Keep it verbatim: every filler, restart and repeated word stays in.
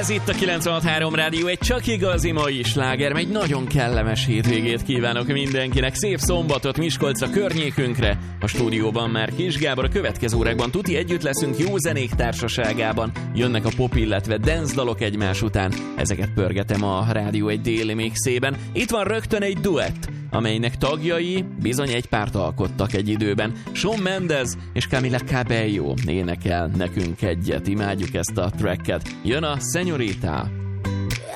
Ez itt a kilencvenhat három Rádió, egy csak igazi mai sláger, egy nagyon kellemes hétvégét kívánok mindenkinek, szép szombatot Miskolcra környékünkre. A stúdióban már Kis Gábor, a következő órákban tuti együtt leszünk jó zenék társaságában, jönnek a pop, illetve dance dalok egymás után, ezeket pörgetem a Rádió egy déli mixében. Itt van rögtön egy duett, amelynek tagjai bizony egy párt alkottak egy időben. Shawn Mendes és Camila Cabello énekel nekünk egyet, imádjuk ezt a tracket. Jön a Señorita.